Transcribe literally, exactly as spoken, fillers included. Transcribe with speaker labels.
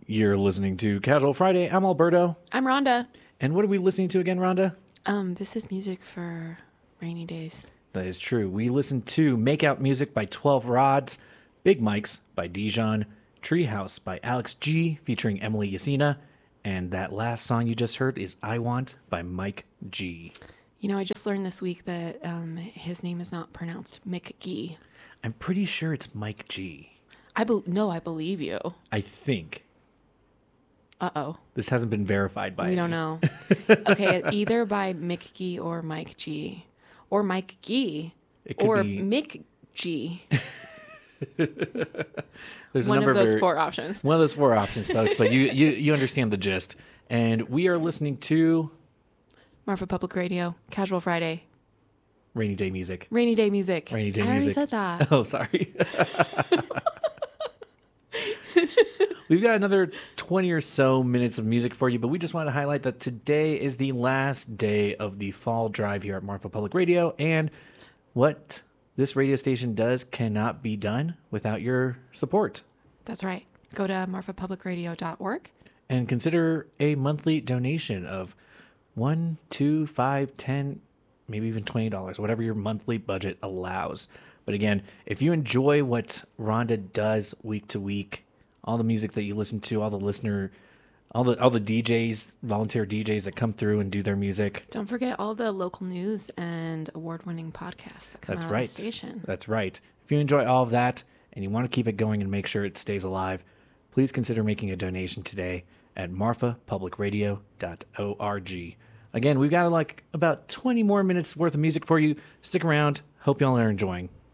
Speaker 1: You're listening to Casual Friday. I'm Alberto.
Speaker 2: I'm Rhonda.
Speaker 1: And what are we listening to again, Rhonda?
Speaker 2: Um, this is music for rainy days.
Speaker 1: That is true. We listened to Make Out Music by twelve Rods, Big Mics by Dijon, Treehouse by Alex G featuring Emily Yasina, and that last song you just heard is I Want by Mike G.
Speaker 2: You know, I just learned this week that um, his name is not pronounced McGee.
Speaker 1: I'm pretty sure it's Mike G.
Speaker 2: I be- No, I believe you.
Speaker 1: I think.
Speaker 2: Uh-oh.
Speaker 1: This hasn't been verified by
Speaker 2: We
Speaker 1: any.
Speaker 2: don't know. Okay, either by Mick G or Mike G. Or Mike G.
Speaker 1: It could
Speaker 2: or
Speaker 1: be...
Speaker 2: Mick G.
Speaker 1: There's
Speaker 2: One
Speaker 1: a number
Speaker 2: of those
Speaker 1: very...
Speaker 2: four options.
Speaker 1: One of those four options, folks, but you, you, you understand the gist. And we are listening to...
Speaker 2: Marfa Public Radio, Casual Friday.
Speaker 1: Rainy Day Music.
Speaker 2: Rainy Day Music.
Speaker 1: Rainy Day
Speaker 2: I
Speaker 1: Music.
Speaker 2: I already said that.
Speaker 1: Oh, sorry. We've got another twenty or so minutes of music for you, but we just want to highlight that today is the last day of the fall drive here at Marfa Public Radio, and what this radio station does cannot be done without your support.
Speaker 2: That's right. Go to marfa public radio dot org.
Speaker 1: And consider a monthly donation of one, two, five, ten, maybe even twenty dollars, whatever your monthly budget allows. But again, if you enjoy what Rhonda does week to week, all the music that you listen to, all the listener, all the all the D Js, volunteer D Js that come through and do their music.
Speaker 2: Don't forget all the local news and award-winning podcasts that come
Speaker 1: That's
Speaker 2: out
Speaker 1: right.
Speaker 2: of the station.
Speaker 1: That's right. If you enjoy all of that and you want to keep it going and make sure it stays alive, please consider making a donation today at marfa public radio dot org. Again, we've got like about twenty more minutes worth of music for you. Stick around. Hope y'all are enjoying.